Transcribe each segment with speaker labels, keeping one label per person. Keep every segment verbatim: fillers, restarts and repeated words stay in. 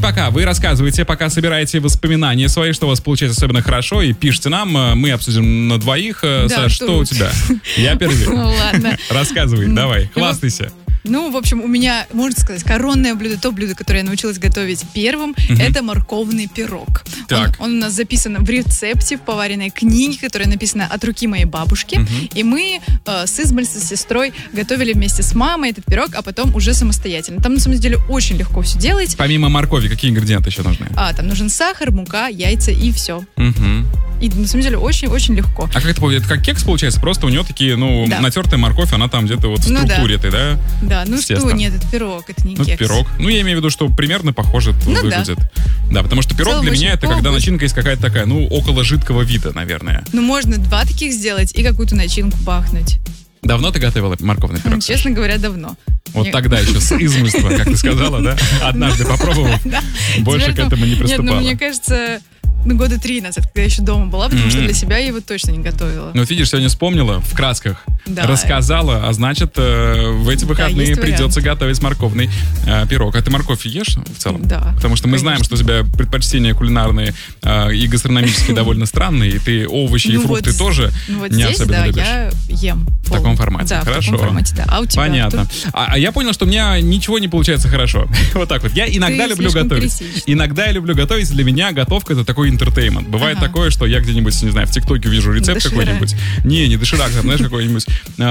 Speaker 1: пока вы рассказываете, пока собираете воспоминания свои, что у вас получается особенно хорошо, и пишите нам, мы обсудим на двоих. Да, Саш, что у тебя? Я первый.
Speaker 2: Ну ладно.
Speaker 1: Рассказывай, давай, хвастайся.
Speaker 2: Ну, в общем, у меня, можно сказать, коронное блюдо, то блюдо, которое я научилась готовить первым, угу. это морковный пирог.
Speaker 1: Так.
Speaker 2: Он, он у нас записан в рецепте, в поваренной книге, которая написана от руки моей бабушки. Угу. И мы э, с Измаль, с сестрой готовили вместе с мамой этот пирог, а потом уже самостоятельно. Там, на самом деле, очень легко все делать.
Speaker 1: Помимо моркови, какие ингредиенты еще нужны?
Speaker 2: А, там нужен сахар, мука, яйца и все.
Speaker 1: Угу.
Speaker 2: И, на самом деле, очень-очень легко.
Speaker 1: А как это, это как кекс получается? Просто у нее такие, ну, да. натертая морковь, она там где-то вот в
Speaker 2: ну,
Speaker 1: структуре
Speaker 2: да.
Speaker 1: этой, да?
Speaker 2: Да, ну что, нет, это пирог, это не
Speaker 1: ну,
Speaker 2: кекс.
Speaker 1: пирог. Ну, я имею в виду, что примерно похоже
Speaker 2: ну,
Speaker 1: выглядит. Да. да, потому что пирог
Speaker 2: Целом
Speaker 1: для меня это
Speaker 2: легко,
Speaker 1: когда
Speaker 2: быстро.
Speaker 1: начинка есть какая-то такая, ну, около жидкого вида, наверное.
Speaker 2: Ну, можно два таких сделать и какую-то начинку бахнуть.
Speaker 1: Давно ты готовила морковный пирог?
Speaker 2: Честно говоря, давно.
Speaker 1: Вот Мне... тогда еще с измольства, как ты сказала, да? Однажды попробовав, больше к этому не приступала.
Speaker 2: Нет, ну, мне кажется... Ну, года три назад, когда я еще дома была, потому mm-hmm. что для себя я его точно не готовила.
Speaker 1: Ну, вот видишь, сегодня вспомнила, в красках
Speaker 2: да.
Speaker 1: рассказала, а значит, э, в эти выходные да, придется готовить морковный э, пирог. А ты морковь ешь в целом?
Speaker 2: Да.
Speaker 1: Потому что мы
Speaker 2: конечно.
Speaker 1: знаем, что у тебя предпочтения кулинарные э, и гастрономические довольно странные, и ты овощи и фрукты тоже не особенно любишь.
Speaker 2: я ем.
Speaker 1: В таком формате?
Speaker 2: Да,
Speaker 1: хорошо.
Speaker 2: в таком формате, да. А у тебя?
Speaker 1: Понятно. А, а я понял, что у меня ничего не получается хорошо. Вот так вот. Я иногда люблю готовить. Иногда я люблю готовить. Для меня готовка — это такой интертеймент. Бывает Ага. такое, что я где-нибудь, не знаю, в ТикТоке вижу рецепт
Speaker 2: доширак.
Speaker 1: какой-нибудь. Не, не доширак, там, знаешь, какой-нибудь,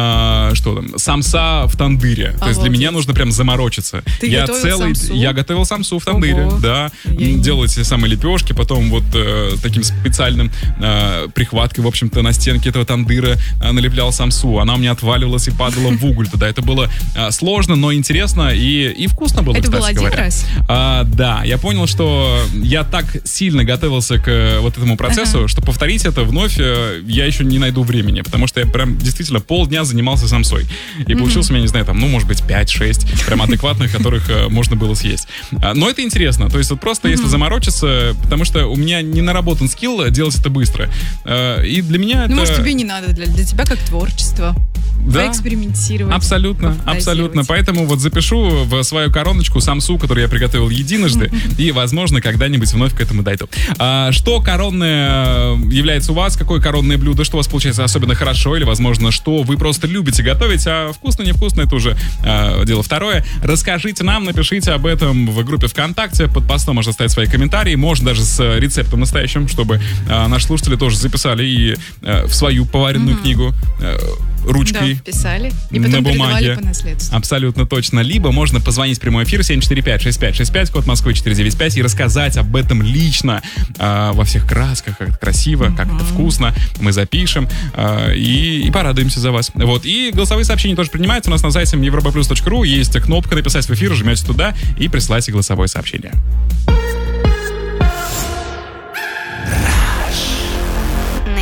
Speaker 1: а, что там, самса в тандыре. А То есть вот для меня нужно прям заморочиться.
Speaker 2: Ты
Speaker 1: я
Speaker 2: готовил
Speaker 1: целый,
Speaker 2: самсу?
Speaker 1: Я готовил самсу в тандыре,
Speaker 2: Ого.
Speaker 1: да.
Speaker 2: Я
Speaker 1: Делал эти самые лепешки, потом вот э, таким специальным э, прихваткой, в общем-то, на стенке этого тандыра э, налеплял самсу. Она у меня отваливалась и падала в уголь туда. Это было э, сложно, но интересно и, и вкусно было,
Speaker 2: Это
Speaker 1: кстати
Speaker 2: было один
Speaker 1: говоря.
Speaker 2: раз?
Speaker 1: А, да, я понял, что я так сильно готовился к э, вот этому процессу, ага. что повторить это вновь э, я еще не найду времени, потому что я прям действительно полдня занимался самсой. И mm-hmm. получился у меня, не знаю, там, ну, может быть, пять-шесть прям адекватных, которых э, можно было съесть. А, но это интересно. То есть вот просто mm-hmm. если заморочиться, потому что у меня не наработан скилл делать это быстро. Э, и для меня это...
Speaker 2: Ну, может, тебе не надо, для, для тебя как творчество.
Speaker 1: Да,
Speaker 2: поэкспериментировать.
Speaker 1: Абсолютно, абсолютно. Поэтому вот запишу в свою короночку самсу, которую я приготовил единожды, mm-hmm. и, возможно, когда-нибудь вновь к этому дойду. А, что коронное является у вас? Какое коронное блюдо? Что у вас получается особенно хорошо? Или, возможно, что вы просто любите готовить, а вкусно-невкусно — это уже а, дело второе. Расскажите нам, напишите об этом в группе ВКонтакте. Под постом можно оставить свои комментарии. Можно даже с рецептом настоящим, чтобы а, наши слушатели тоже записали и а, в свою поваренную mm-hmm. книгу а, ручкой.
Speaker 2: Да, писали. И потом
Speaker 1: на бумаге.
Speaker 2: По наследству.
Speaker 1: Абсолютно точно. Либо можно позвонить в прямой эфир семь четыре пять шесть пять шесть пять, код Москвы четыре девять пять, и рассказать об этом лично э, во всех красках, как это красиво, mm-hmm. как это вкусно. Мы запишем э, и, и порадуемся за вас. Вот. И голосовые сообщения тоже принимаются. У нас на сайте европа плюс точка ру есть кнопка «Написать в эфир», жмете туда и присылайте голосовое сообщение.